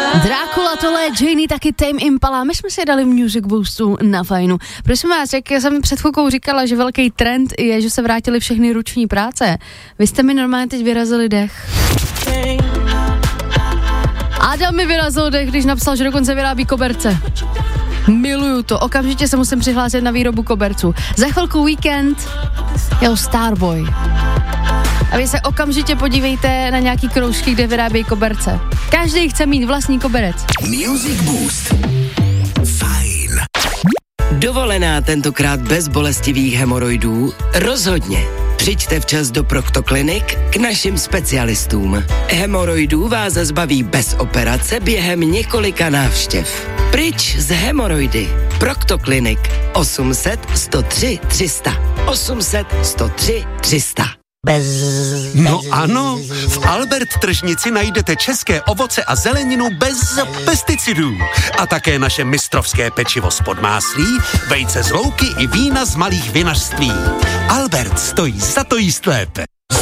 Drácula, tohle je Janie, taky Tame Impala. My jsme si dali v Music Boostu na fajnu. Prosím vás, jak jsem před chvilkou říkala, že velký trend je, že se vrátily všechny ruční práce. Vy jste mi normálně teď vyrazili dech. Adam mi vyrazil dech, když napsal, že dokonce vyrábí koberce. Miluju to, okamžitě se musím přihlásit na výrobu koberců. Za chvilku víkend, jo, Starboy. A vy se okamžitě podívejte na nějaký kroužky, kde vyrábějí koberce. Každý chce mít vlastní koberec. Music Boost. Fajn. Dovolená tentokrát bez bolestivých hemoroidů? Rozhodně. Přijďte včas do Proctoclinic k našim specialistům. Hemoroidů vás zbaví bez operace během několika návštěv. Pryč z hemoroidy. Proctoclinic 800 103 300. 800 103 300. No ano, v Albert tržnici najdete české ovoce a zeleninu bez pesticidů. A také naše mistrovské pečivo z Podmáslí, vejce z louky i vína z malých vinařství. Albert stojí za to jíst lépe.